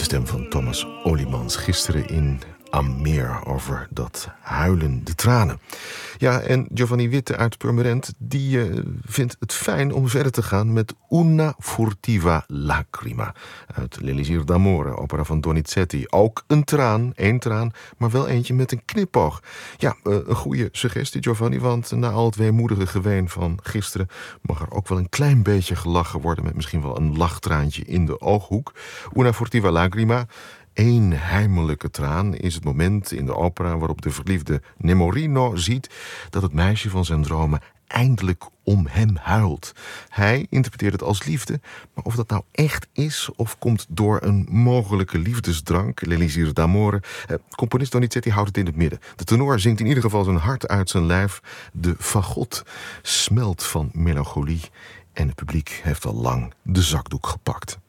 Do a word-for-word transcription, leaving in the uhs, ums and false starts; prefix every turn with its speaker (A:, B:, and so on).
A: stem van Thomas Olimans gisteren in Ameer over dat huilen, de tranen. Ja, en Giovanni Witte uit Purmerend, die uh, vindt het fijn om verder te gaan met Una furtiva lacrima uit L'Elisir d'Amore, opera van Donizetti. Ook een traan, één traan, maar wel eentje met een knipoog. Ja, uh, een goede suggestie, Giovanni, want na al het weemoedige geween van gisteren mag er ook wel een klein beetje gelachen worden met misschien wel een lachtraantje in de ooghoek. Una furtiva lacrima. Eén heimelijke traan is het moment in de opera waarop de verliefde Nemorino ziet dat het meisje van zijn dromen eindelijk om hem huilt. Hij interpreteert het als liefde, maar of dat nou echt is of komt door een mogelijke liefdesdrank, L'Elisir d'Amore, eh, componist Donizetti houdt het in het midden. De tenor zingt in ieder geval zijn hart uit zijn lijf. De fagot smelt van melancholie en het publiek heeft al lang de zakdoek gepakt.